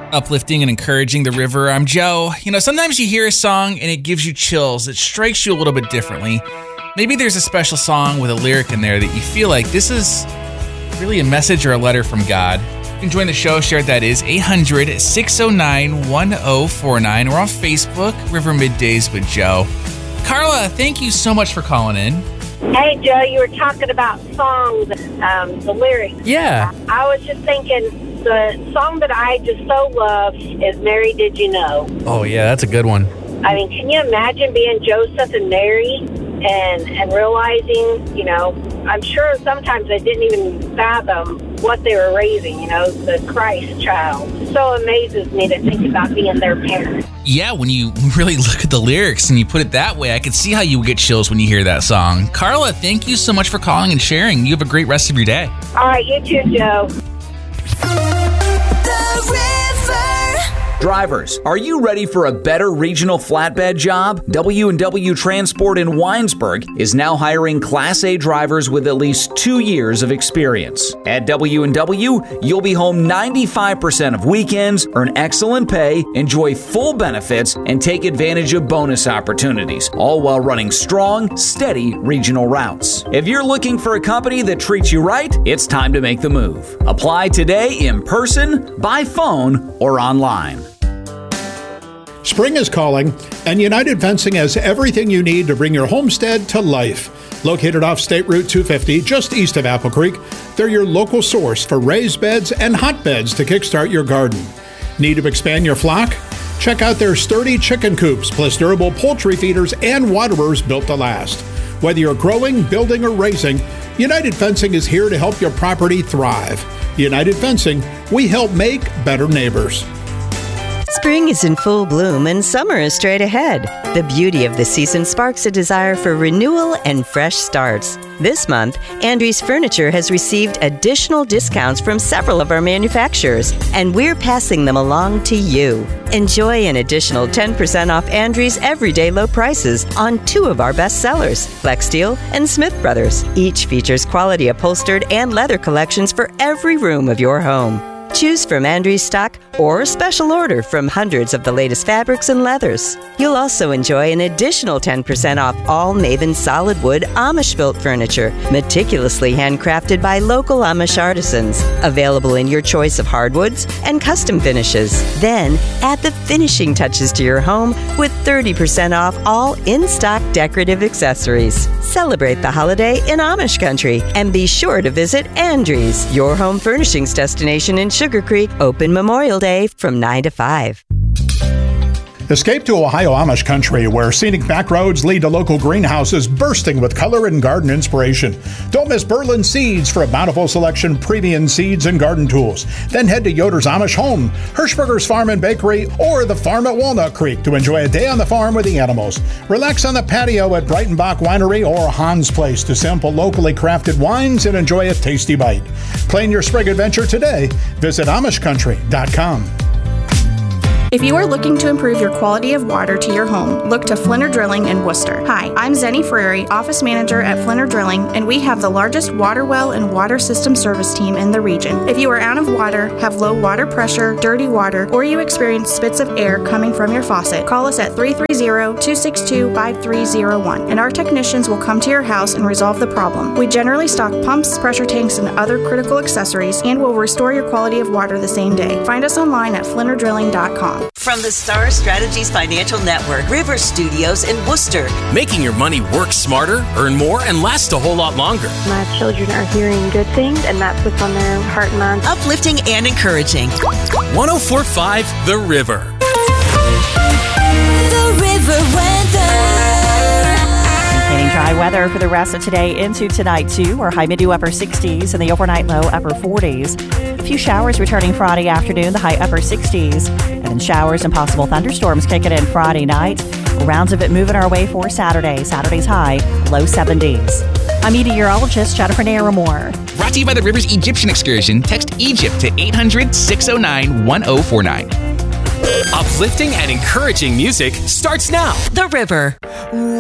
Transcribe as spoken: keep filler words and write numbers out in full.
Uplifting and encouraging the river. I'm Joe. You know, sometimes you hear a song and it gives you chills. It strikes you a little bit differently. Maybe there's a special song with a lyric in there that you feel like this is really a message or a letter from God. You can join the show. Share what that is. eight hundred, six oh nine, one oh four nine. We're on Facebook, River Middays with Joe. Carla, thank you so much for calling in. Hey, Joe, you were talking about songs, um, the lyrics. Yeah. I was just thinking, the song that I just so love is Mary, Did You Know? Oh, yeah, that's a good one. I mean, can you imagine being Joseph and Mary and, and realizing, you know, I'm sure sometimes they didn't even fathom what they were raising, you know, the Christ child. So amazes me to think about being their parent. Yeah, when you really look at the lyrics and you put it that way, I can see how you would get chills when you hear that song. Carla, thank you so much for calling and sharing. You have a great rest of your day. All right, you too, Joe. Drivers, are you ready for a better regional flatbed job? W and W Transport in Winesburg is now hiring Class A drivers with at least two years of experience. At W and W, you'll be home ninety-five percent of weekends, earn excellent pay, enjoy full benefits, and take advantage of bonus opportunities, all while running strong, steady regional routes. If you're looking for a company that treats you right, it's time to make the move. Apply today in person, by phone, or online. Spring is calling, and United Fencing has everything you need to bring your homestead to life. Located off State Route two fifty, just east of Apple Creek, they're your local source for raised beds and hotbeds to kickstart your garden. Need to expand your flock? Check out their sturdy chicken coops, plus durable poultry feeders and waterers built to last. Whether you're growing, building, or raising, United Fencing is here to help your property thrive. United Fencing, we help make better neighbors. Spring is in full bloom and summer is straight ahead. The beauty of the season sparks a desire for renewal and fresh starts. This month, Andrews Furniture has received additional discounts from several of our manufacturers, and we're passing them along to you. Enjoy an additional ten percent off Andrews' everyday low prices on two of our best sellers, Flexsteel and Smith Brothers. Each features quality upholstered and leather collections for every room of your home. Choose from Andrews stock or special order from hundreds of the latest fabrics and leathers. You'll also enjoy an additional ten percent off all Maven solid wood Amish-built furniture, meticulously handcrafted by local Amish artisans. Available in your choice of hardwoods and custom finishes. Then, add the finishing touches to your home with thirty percent off all in-stock decorative accessories. Celebrate the holiday in Amish country and be sure to visit Andrews, your home furnishings destination in Sugar Creek, open Memorial Day from nine to five. Escape to Ohio Amish country, where scenic back roads lead to local greenhouses bursting with color and garden inspiration. Don't miss Berlin Seeds for a bountiful selection of premium seeds and garden tools. Then head to Yoder's Amish Home, Hirschberger's Farm and Bakery, or the farm at Walnut Creek to enjoy a day on the farm with the animals. Relax on the patio at Breitenbach Winery or Hans Place to sample locally crafted wines and enjoy a tasty bite. Plan your spring adventure today. Visit Amish Country dot com. If you are looking to improve your quality of water to your home, look to Flinner Drilling in Worcester. Hi, I'm Zenny Frary, Office Manager at Flinner Drilling, and we have the largest water well and water system service team in the region. If you are out of water, have low water pressure, dirty water, or you experience spits of air coming from your faucet, call us at three three zero, two six two, five three zero one, and our technicians will come to your house and resolve the problem. We generally stock pumps, pressure tanks, and other critical accessories, and will restore your quality of water the same day. Find us online at flinner drilling dot com. From the Star Strategies Financial Network, River Studios in Worcester. Making your money work smarter, earn more, and last a whole lot longer. My children are hearing good things, and that's what's on their heart and mind. Uplifting and encouraging. one oh four point five The River. The River weather. Maintaining dry weather for the rest of today into tonight, too. Our high mid to upper sixties and the overnight low upper forties. A few showers returning Friday afternoon, the high upper sixties. And then showers and possible thunderstorms kicking in Friday night. Rounds of it moving our way for Saturday. Saturday's high, low seventies. I'm meteorologist Jennifer Naramore. Brought to you by the Rivers Egyptian Excursion. Text Egypt to eight hundred, six oh nine, one oh four nine. Uplifting and encouraging music starts now. The River.